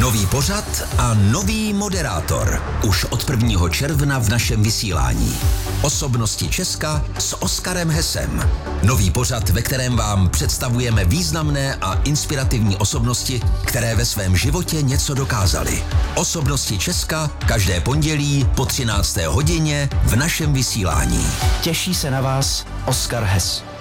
Nový pořad a nový moderátor. Už od 1. června v našem vysílání. Osobnosti Česka s Oskarem Hessem. Nový pořad, ve kterém vám představujeme významné a inspirativní osobnosti, které ve svém životě něco dokázaly. Osobnosti Česka každé pondělí po 13. hodině v našem vysílání. Těší se na vás Oskar Hess.